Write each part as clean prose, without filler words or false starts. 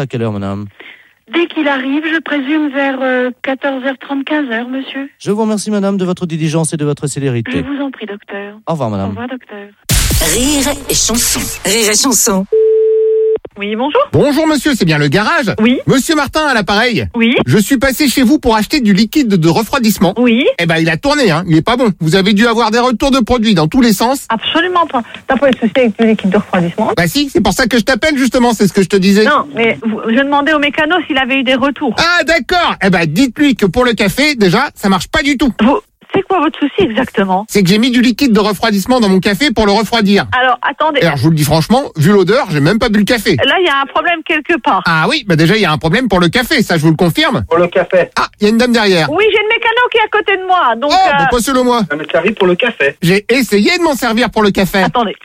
à quelle heure, madame? Dès qu'il arrive, je présume vers 14h30, 15h, monsieur. Je vous remercie, madame, de votre diligence et de votre célérité. Je vous en prie, docteur. Au revoir, madame. Au revoir, docteur. Rire et chanson. Rire et chanson. Oui, bonjour. Bonjour monsieur, c'est bien le garage? Oui. Monsieur Martin à l'appareil. Oui. Je suis passé chez vous pour acheter du liquide de refroidissement. Oui. Eh ben il a tourné, il est pas bon. Vous avez dû avoir des retours de produits dans tous les sens. Absolument pas. T'as pas eu de souci avec le liquide de refroidissement? Bah si, c'est pour ça que je t'appelle justement, c'est ce que je te disais. Non, mais je demandais au mécano s'il avait eu des retours. Ah d'accord. Eh ben dites-lui que pour le café, déjà, ça marche pas du tout. C'est quoi votre souci exactement? C'est que j'ai mis du liquide de refroidissement dans mon café pour le refroidir. Alors, attendez. Alors je vous le dis franchement, vu l'odeur, j'ai même pas bu le café. Là, il y a un problème quelque part. Ah oui, bah déjà il y a un problème pour le café, ça je vous le confirme. Pour le café. Ah, il y a une dame derrière. Oui, j'ai le mécano qui est à côté de moi, donc... Oh, bah pas selon moi. Ça me servir pour le café. J'ai essayé de m'en servir pour le café. Attendez.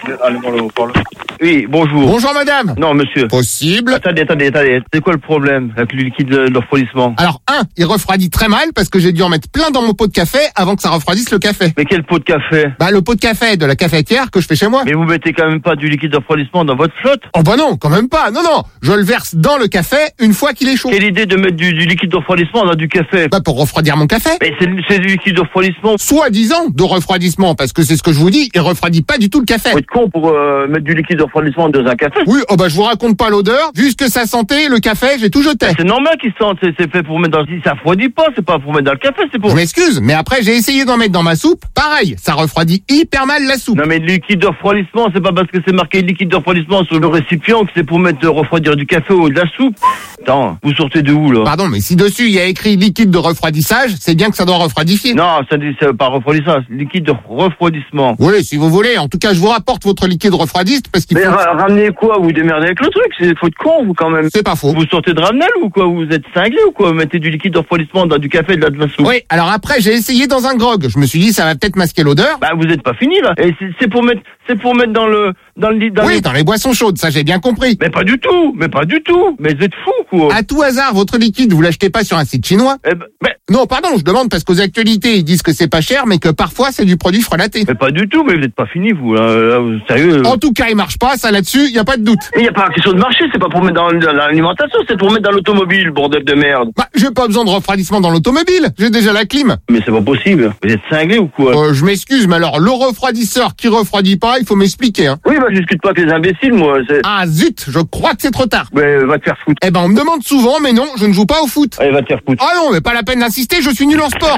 Oui, bonjour. Bonjour madame. Non, monsieur. Possible. Attendez. C'est quoi le problème avec le liquide de refroidissement? Alors, il refroidit très mal parce que j'ai dû en mettre plein dans mon pot de café avant que ça refroidisse le café. Mais quel pot de café? Bah, le pot de café de la cafetière que je fais chez moi. Mais vous mettez quand même pas du liquide de refroidissement dans votre flotte? Oh bah non, quand même pas. Non, je le verse dans le café une fois qu'il est chaud. Quelle idée de mettre du liquide de refroidissement dans du café? Bah, pour refroidir mon café. Mais c'est du liquide de refroidissement. Soi-disant de refroidissement, parce que c'est ce que je vous dis, il refroidit pas du tout le café. Faut être con pour mettre du liquide de refroidissement dans un café. Oui, oh bah je vous raconte pas l'odeur. Vu ce que ça sentait, le café, j'ai tout jeté. C'est normal qu'il sente, c'est fait pour mettre dans... Si ça refroidit pas, c'est pas pour mettre dans le café, c'est pour... Je m'excuse, mais après j'ai essayé d'en mettre dans ma soupe. Pareil, ça refroidit hyper mal la soupe. Non mais le liquide de refroidissement, c'est pas parce que c'est marqué liquide de refroidissement sur le récipient que c'est pour mettre refroidir du café ou de la soupe. Attends, vous sortez de où là? Pardon, mais si dessus il y a écrit liquide de refroidissage, c'est bien que ça doit refroidifier. Non, ça dit c'est pas refroidissage, liquide de refroidissement. Oui, si vous voulez. En tout cas, je vous rapporte votre liquide refroidiste parce qu'il Mais faut... ramenez quoi? Vous démerdez avec le truc, c'est faut de con vous quand même. C'est pas faux. Vous sortez de Ramnel ou quoi? Vous êtes cinglé ou quoi? Vous mettez du liquide de refroidissement dans du café et de la soupe. Oui, alors après j'ai essayé dans un grog. Je me suis dit ça va peut-être masquer l'odeur. Bah vous êtes pas fini là. Et c'est pour mettre dans le Oui, dans les boissons chaudes, ça j'ai bien compris. Mais pas du tout. Mais vous êtes fous quoi. À tout hasard, votre liquide, vous l'achetez pas sur un site chinois? Non, pardon, je demande parce qu'aux actualités, ils disent que c'est pas cher, mais que parfois c'est du produit frelaté. Mais pas du tout, mais vous êtes pas fini vous là, sérieux. En tout cas, il marche pas, ça là-dessus, y a pas de doute. Mais y a pas question de marché, c'est pas pour mettre dans l'alimentation, c'est pour mettre dans l'automobile, bordel de merde. Bah, j'ai pas besoin de refroidissement dans l'automobile, j'ai déjà la clim. Mais c'est pas possible. Vous êtes cinglé ou quoi? Je m'excuse, mais alors le refroidisseur qui refroidit pas, il faut m'expliquer, hein. Oui, bah je discute pas avec les imbéciles, moi. Ah zut, je crois que c'est trop tard. Mais va te faire foutre. Eh ben, on me demande souvent, mais non, je ne joue pas au foot. Allez, va te faire foutre. Ah non, mais pas la peine d'insister, je suis nul en sport.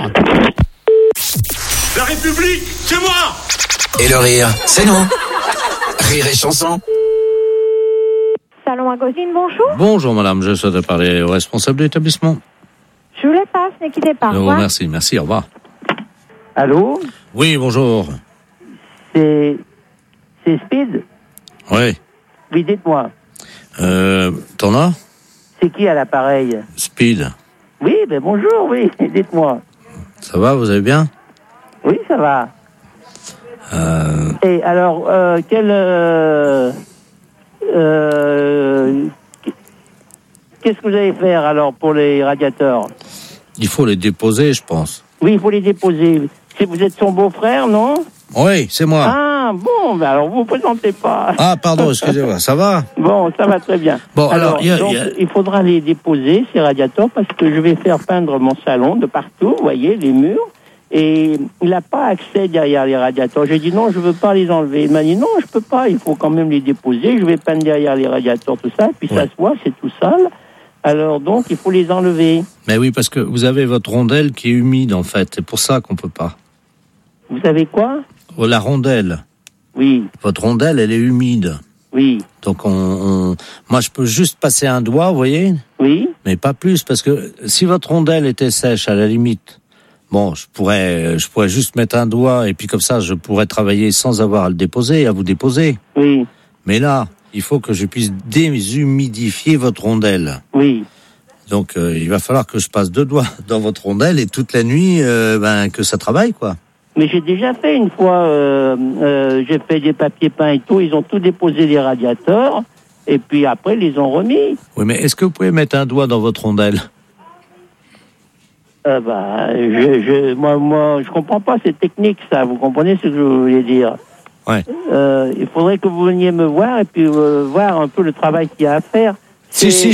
La République, c'est moi! Et le rire, c'est nous. Rire et chanson. Salon Agosine, bonjour. Bonjour, madame. Je souhaite parler au responsable de l'établissement. Je vous le passe, ne quittez pas. Je vous remercie. Merci, au revoir. Allô? Oui, bonjour. C'est Speed? Oui. Oui, dites-moi. T'en as? C'est qui à l'appareil? Speed. Oui, ben bonjour, oui, dites-moi. Ça va, vous allez bien? Oui, ça va. Et alors, qu'est-ce que vous allez faire alors pour les radiateurs? Il faut les déposer, je pense. Oui, il faut les déposer. Si vous êtes son beau-frère, non? Oui, c'est moi. Ah, bon, ben alors vous vous présentez pas. Ah, pardon, excusez-moi, ça va? Bon, ça va très bien. Bon, alors, il faudra les déposer, ces radiateurs, parce que je vais faire peindre mon salon de partout, vous voyez, les murs. Et il n'a pas accès derrière les radiateurs. J'ai dit non, je veux pas les enlever. Il m'a dit non, je peux pas, il faut quand même les déposer. Je vais peindre derrière les radiateurs, tout ça. Puis ça se voit, c'est tout sale. Alors donc, il faut les enlever. Mais oui, parce que vous avez votre rondelle qui est humide, en fait. C'est pour ça qu'on peut pas. Vous savez quoi? Oh, la rondelle. Oui. Votre rondelle, elle est humide. Oui. Donc moi, je peux juste passer un doigt, vous voyez? Oui. Mais pas plus, parce que si votre rondelle était sèche, à la limite, bon, je pourrais juste mettre un doigt, et puis comme ça, je pourrais travailler sans avoir à le déposer, à vous déposer. Oui. Mais là, il faut que je puisse déshumidifier votre rondelle. Oui. Donc, il va falloir que je passe 2 doigts dans votre rondelle, et toute la nuit, que ça travaille, quoi. Mais j'ai déjà fait une fois, j'ai fait des papiers peints et tout, ils ont tout déposé les radiateurs, et puis après, ils les ont remis. Oui, mais est-ce que vous pouvez mettre un doigt dans votre rondelle? Moi, je comprends pas cette technique, ça. Vous comprenez ce que je voulais dire? Ouais. Il faudrait que vous veniez me voir et puis voir un peu le travail qu'il y a à faire. Si,